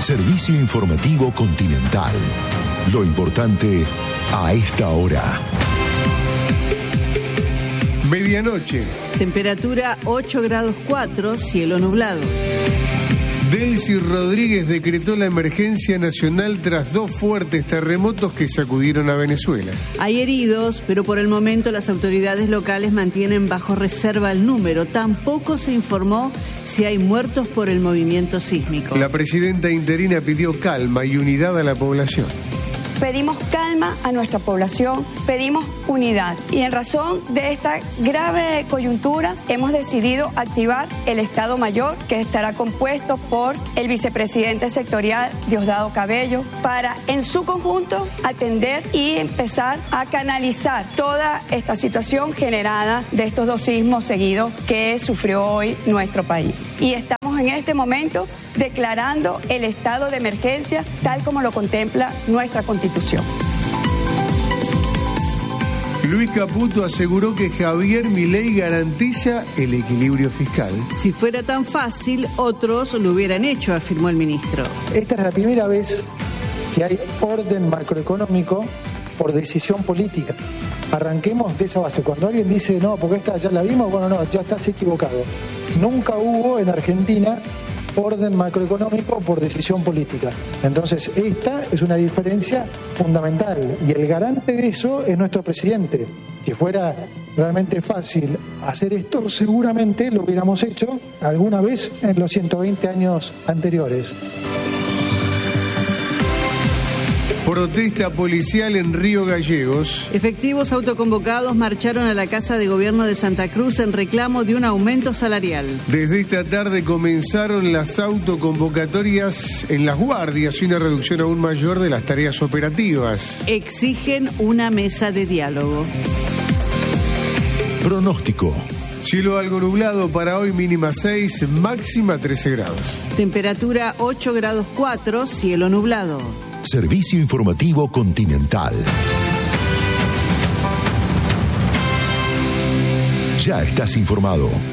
Servicio informativo Continental. Lo importante a esta hora. Medianoche. Temperatura 8 grados 4, cielo nublado. Delcy Rodríguez decretó la emergencia nacional tras 2 fuertes terremotos que sacudieron a Venezuela. Hay heridos, pero por el momento las autoridades locales mantienen bajo reserva el número. Tampoco se informó si hay muertos por el movimiento sísmico. La presidenta interina pidió calma y unidad a la población. Pedimos calma a nuestra población, pedimos unidad. Y en razón de esta grave coyuntura, hemos decidido activar el Estado Mayor, que estará compuesto por el vicepresidente sectorial Diosdado Cabello, para en su conjunto atender y empezar a canalizar toda esta situación generada de estos 2 sismos seguidos que sufrió hoy nuestro país. Y estamos en este momento declarando el estado de emergencia tal como lo contempla nuestra Constitución. Luis Caputo aseguró que Javier Milei garantiza el equilibrio fiscal. Si fuera tan fácil, otros lo hubieran hecho, afirmó el ministro. Esta es la primera vez que hay orden macroeconómico por decisión política. Arranquemos de esa base. Cuando alguien dice, no, porque esta ya la vimos, bueno, no, ya estás equivocado. Nunca hubo en Argentina orden macroeconómico por decisión política. Entonces, esta es una diferencia fundamental y el garante de eso es nuestro presidente. Si fuera realmente fácil hacer esto, seguramente lo hubiéramos hecho alguna vez en los 120 años anteriores. Protesta policial en Río Gallegos. Efectivos autoconvocados marcharon a la Casa de Gobierno de Santa Cruz en reclamo de un aumento salarial. Desde esta tarde comenzaron las autoconvocatorias en las guardias y una reducción aún mayor de las tareas operativas. Exigen una mesa de diálogo. Pronóstico. Cielo algo nublado para hoy, mínima 6, máxima 13 grados. Temperatura 8 grados 4, cielo nublado. Servicio informativo Continental. Ya estás informado.